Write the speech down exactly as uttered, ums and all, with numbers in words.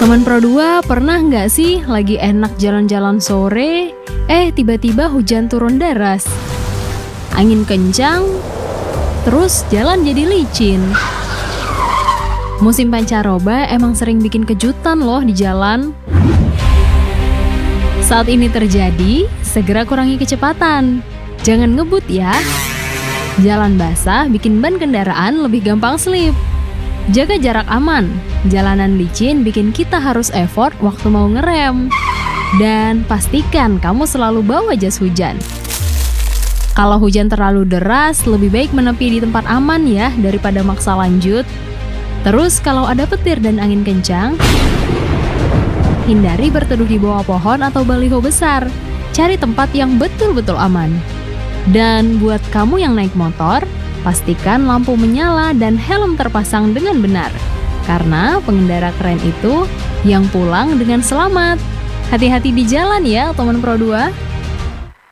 Teman Pro dua, pernah nggak sih lagi enak jalan-jalan sore, eh tiba-tiba hujan turun deras, angin kencang, terus jalan jadi licin. Musim pancaroba emang sering bikin kejutan loh di jalan. Saat ini terjadi, segera kurangi kecepatan. Jangan ngebut ya. Jalan basah bikin ban kendaraan lebih gampang slip. Jaga jarak aman. Jalanan licin bikin kita harus effort waktu mau ngerem. Dan pastikan kamu selalu bawa jas hujan. Kalau hujan terlalu deras, lebih baik menepi di tempat aman ya daripada maksa lanjut. Terus kalau ada petir dan angin kencang, hindari berteduh di bawah pohon atau baliho besar. Cari tempat yang betul-betul aman. Dan buat kamu yang naik motor, pastikan lampu menyala dan helm terpasang dengan benar. Karena pengendara keren itu yang pulang dengan selamat. Hati-hati di jalan ya, teman Pro dua.